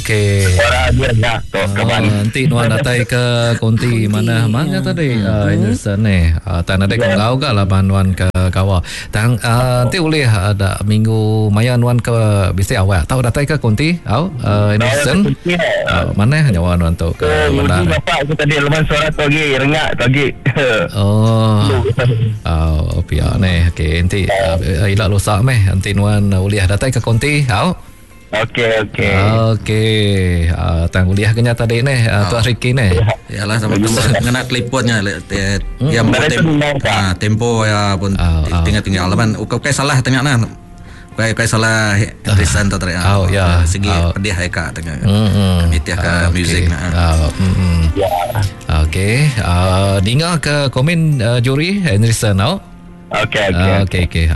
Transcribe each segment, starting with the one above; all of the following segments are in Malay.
okey. Orang dia nak tok kawan. Nanti nuan datai ke konti mana tadi Henderson ni. Tan ada kau ga lah nuan ke kawa. Tang nanti boleh ada minggu maya nuan ke bisi awak. Tahu datai ke konti? Henderson. Mana nyawa nuan tu ke bandar. Bapak aku tadi leman suara tu lagi rengak tu lagi. Pihak ni. Okey, nanti ilak losak meh. Nanti nuan boleh datai ke konti. Okey. Tang kuliah kenya tadi ni Tuan Ricky ni. Yalah sama-sama ngena klipotnya yang tempo ya pun tinggal laban kau salah tengah nah. Kau salah Henderson tu tadi. Segi pedih ka tengah. Mitiah ke muzik nah. Okey. Dengar ke komen juri Henderson Okey.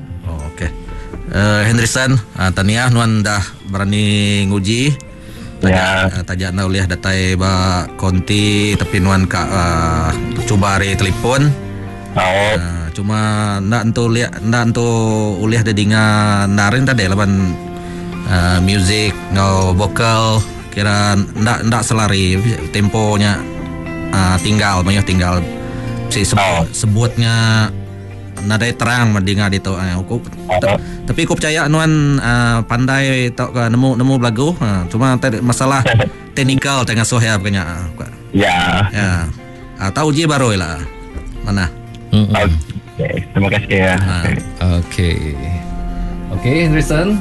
Henderson, taniah nuan dah berani nguji. Tajak na uliah datai ba konti tapi nuan cuba re telefon. Cuma nak untuk uliah da dinga narin tadi laban music ngau vokal kira ndak selari temponya tinggal si sebutnya nadai terang mendengar itu tapi aku percaya nuan pandai tak nemu lagu cuma masalah teknikal tengah sohab kanya tahu je baru lah mana. Terima kasih ya. Okey Henderson.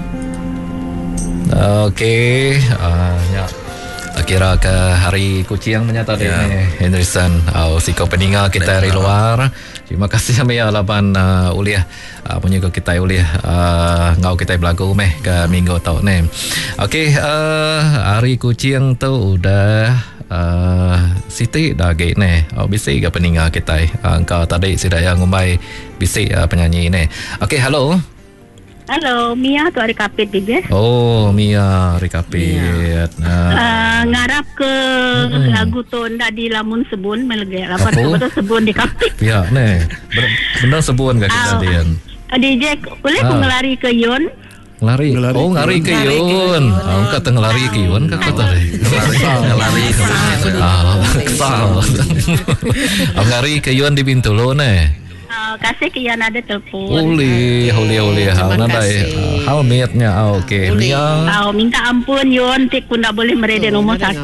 Ya. Kira ke hari kucing menyata Henderson. Siko peninggal kita dari luar. Terima kasih Amia laban uliah punya kita uliah ngau kita berlagu meh ke minggu tau ni. Okey, hari kucing tu udah Siti dah gate ni. Bisik ke peninggal kita. Engkau tadi sudah yang ngumbai bisik penyanyi ni. Okey, hello. Halo, Mia tu hari kapit juga. Mia hari kapit. Ngarap ke lagu tu ndak di lamun sebun melege. Lapan tu sebun di kapit. Ya, ne. Benar sebun ke kejadian. DJ, boleh mengelari ke Yon? Ngari ke Yon. Kata ngelari ke Yon ke kata ngelari kesal. Ngari ke Yon di Bintulu ne. Kasih ke yang ada telefon. Boleh. Hal nadai. Hal niatnya. Okey. Mia. Minta ampun Yon, tik pun tak boleh mereda nombor 1.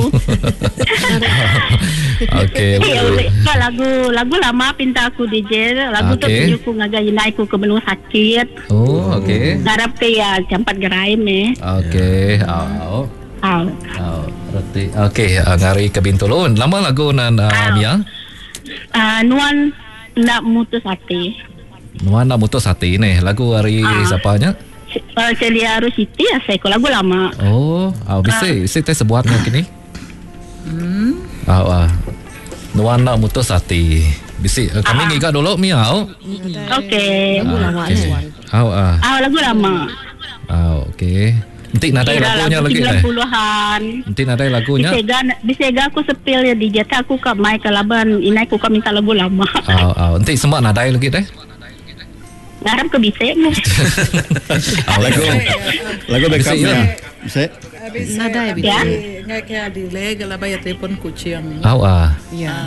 Okey. Lagu lama pinta aku DJ. Lagu tu tunjukku ngagai naikku ke benung sakit. Okey. Harap ke ya campat gerai me. Okey. Okey. Ngari ke Bintulu. Lama lagu nan Mia. Nuan nak mutus hati. Nuan nak mutus hati ni. Lagu hari siapanya? Celia Rusiti saya ko lagu lama. Bisa sebuat mungkin ni. Nuan nak mutus hati. Bisa kami ngikah dulu Mia. Okey. Lagu lama ni. Lagu lama. Okey. Nanti nadai lagunya lagi ni. 90-an. Nanti nadai lagunya. Bisa aku sepil ya di jata aku ke mai ke laban inai aku minta lagu lama. Nanti semua nadai lagi deh. Ngarap ke bisa ni. Lagu backup ya. Bisa. Nadai ya. Ngai kaya di leg la bayar telefon kucing. Ya.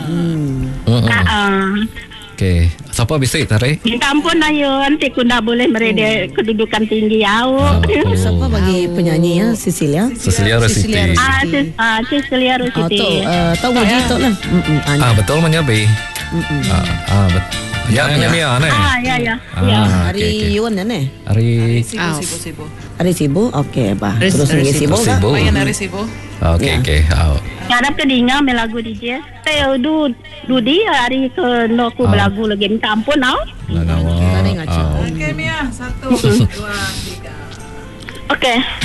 Okey. Siapa bisa tarik? Minta ampun ayo, nanti aku tak boleh mereda kedudukan tinggi awak. Siapa bagi penyanyi ya? Cecilia Rusiti. Cecilia Rusiti. Tahu Muji tu lah. Betul menyabi. Betul. Ya, Mia ni. Ya. Hari Yuan ni. Hari Sibu. Okey, bah. Terus hari Sibu. Main hari Sibu. Okey. Ngarap ke dinga melagu DJ. Saya Dudi hari ke noku belagu lagi minta ampun Lagawa. Okey Mia, 1, 2, 3. Okey.